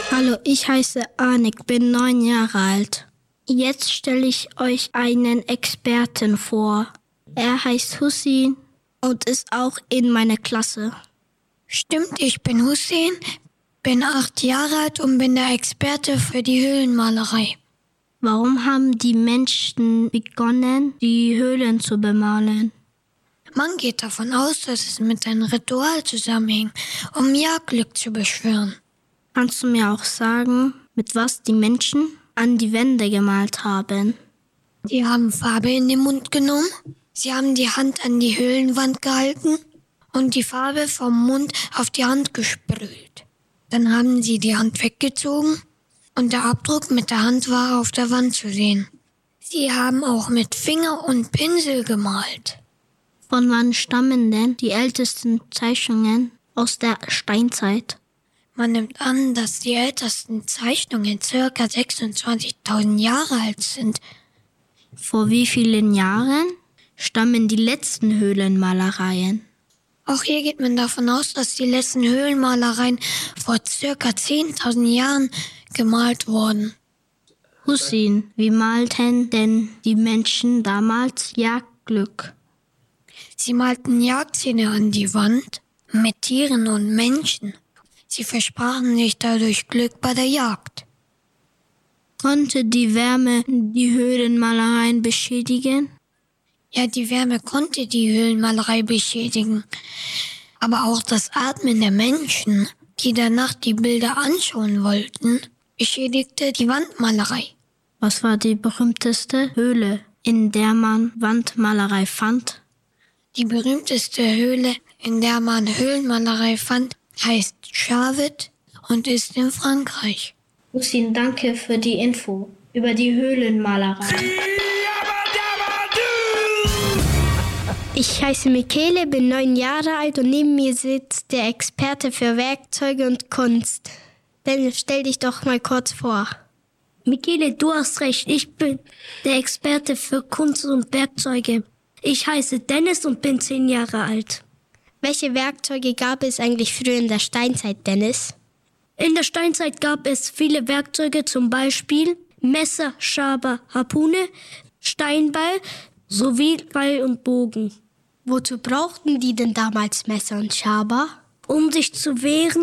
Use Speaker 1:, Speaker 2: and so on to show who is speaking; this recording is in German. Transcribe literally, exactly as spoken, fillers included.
Speaker 1: Hallo, ich heiße Anik, bin neun Jahre alt. Jetzt stelle ich euch einen Experten vor. Er heißt Hussein und ist auch in meiner Klasse.
Speaker 2: Stimmt, ich bin Hussein, bin acht Jahre alt und bin der Experte für die Höhlenmalerei.
Speaker 1: Warum haben die Menschen begonnen, die Höhlen zu bemalen?
Speaker 2: Man geht davon aus, dass es mit einem Ritual zusammenhängt, um Jagdglück zu beschwören.
Speaker 1: Kannst du mir auch sagen, mit was die Menschen an die Wände gemalt haben?
Speaker 2: Die haben Farbe in den Mund genommen, sie haben die Hand an die Höhlenwand gehalten und die Farbe vom Mund auf die Hand gesprüht. Dann haben sie die Hand weggezogen und der Abdruck mit der Hand war auf der Wand zu sehen. Sie haben auch mit Finger und Pinsel gemalt.
Speaker 1: Von wann stammen denn die ältesten Zeichnungen aus der Steinzeit?
Speaker 2: Man nimmt an, dass die ältesten Zeichnungen ca. sechsundzwanzigtausend Jahre alt sind.
Speaker 1: Vor wie vielen Jahren stammen die letzten Höhlenmalereien?
Speaker 2: Auch hier geht man davon aus, dass die letzten Höhlenmalereien vor ca. zehntausend Jahren gemalt wurden.
Speaker 1: Hussein, wie malten denn die Menschen damals Jagdglück?
Speaker 2: Sie malten Jagdszene an die Wand mit Tieren und Menschen. Sie versprachen sich dadurch Glück bei der Jagd.
Speaker 1: Konnte die Wärme die Höhlenmalereien beschädigen?
Speaker 2: Ja, die Wärme konnte die Höhlenmalerei beschädigen. Aber auch das Atmen der Menschen, die danach die Bilder anschauen wollten, beschädigte die Wandmalerei.
Speaker 1: Was war die berühmteste Höhle, in der man Wandmalerei fand?
Speaker 2: Die berühmteste Höhle, in der man Höhlenmalerei fand, heißt Charvet und ist in Frankreich.
Speaker 1: Hussein, danke für die Info über die Höhlenmalerei.
Speaker 3: Ich heiße Michele, bin neun Jahre alt und neben mir sitzt der Experte für Werkzeuge und Kunst. Dennis, stell dich doch mal kurz vor.
Speaker 4: Michele, du hast recht, ich bin der Experte für Kunst und Werkzeuge. Ich heiße Dennis und bin zehn Jahre alt.
Speaker 3: Welche Werkzeuge gab es eigentlich früher in der Steinzeit, Dennis?
Speaker 4: In der Steinzeit gab es viele Werkzeuge, zum Beispiel Messer, Schaber, Harpune, Steinbeil sowie Pfeil und Bogen.
Speaker 3: Wozu brauchten die denn damals Messer und Schaber?
Speaker 4: Um sich zu wehren